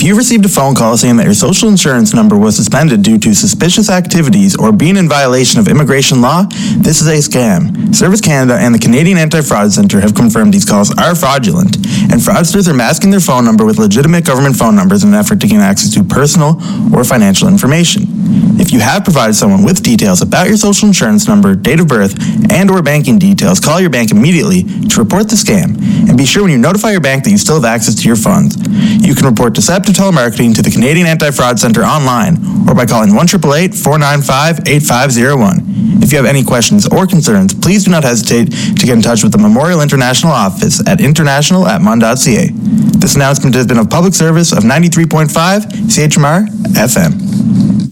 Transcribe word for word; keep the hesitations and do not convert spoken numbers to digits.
you received a phone call saying that your social insurance number was suspended due to suspicious activities or being in violation of immigration law, this is a scam. Service Canada and the Canadian Anti-Fraud Centre have confirmed these calls are fraudulent, and fraudsters are masking their phone number with legitimate government phone numbers in an effort to gain access to personal or financial information. If you have provided someone with details about your social insurance number, date of birth, and or banking details, call your bank immediately to report the scam, and be sure when you notify your bank that you still have access to your funds. You can report deceptive telemarketing to the Canadian Anti-Fraud Centre online or by calling one eight eight eight, four nine five, eight five zero one. If you have any questions or concerns, please do not hesitate to get in touch with the Memorial International office at international at mun dot c a. This announcement has been of public service of ninety-three point five C H M R F M.